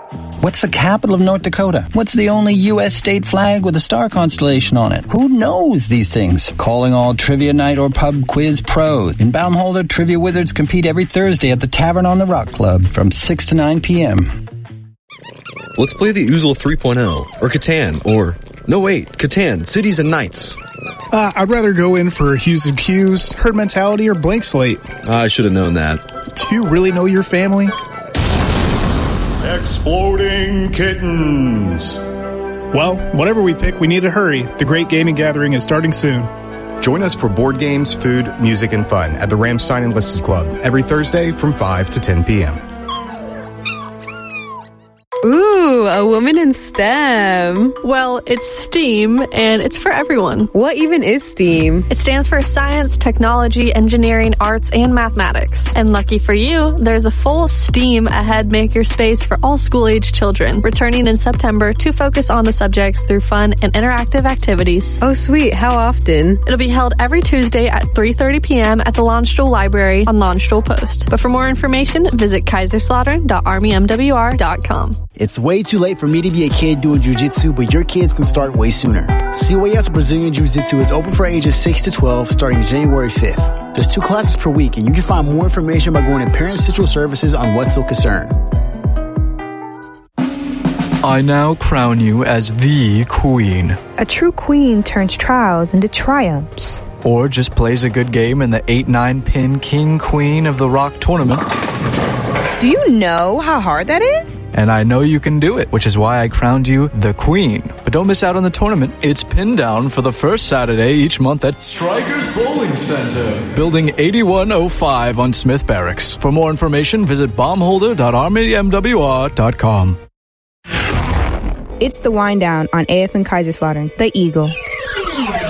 What's the capital of North Dakota? What's the only U.S. state flag with a star constellation on it? Who knows these things? Calling all trivia night or pub quiz pros. In Baumholder, Trivia Wizards compete every Thursday at the Tavern on the Rock Club from 6 to 9 p.m. Let's play the Oozle 3.0, or Catan, or... No, wait, Catan, Cities and Nights. I'd rather go in for Hues and Cues, Herd Mentality, or Blank Slate. I should have known that. Do you really know your family? Exploding Kittens. Well, whatever we pick, we need to hurry. The Great Gaming Gathering is starting soon. Join us for board games, food, music, and fun at the Ramstein Enlisted Club every Thursday from 5 to 10 p.m. Ooh, a woman in STEM. Well, it's STEAM, and it's for everyone. What even is STEAM? It stands for Science, Technology, Engineering, Arts, and Mathematics. And lucky for you, there's a full STEAM Ahead Makerspace for all school-age children, returning in September to focus on the subjects through fun and interactive activities. Oh, sweet. How often? It'll be held every Tuesday at 3:30 p.m. at the Launchstoel Library on Launchstoel Post. But for more information, visit kaiserslautern.armymwr.com. It's way too late for me to be a kid doing jiu-jitsu, but your kids can start way sooner. CYS Brazilian Jiu-Jitsu is open for ages 6 to 12 starting January 5th. There's 2 classes per week, and you can find more information by going to Parent Central Services on What's So Concern. I now crown you as the queen. A true queen turns trials into triumphs. Or just plays a good game in the 8-9 pin king queen of the rock tournament. Do you know how hard that is? And I know you can do it, which is why I crowned you the queen. But don't miss out on the tournament. It's pin down for the first Saturday each month at Strikers Bowling Center, Building 8105 on Smith Barracks. For more information, visit bombholder.armymwr.com. It's the wind down on AFN Kaiserslautern, the Eagle.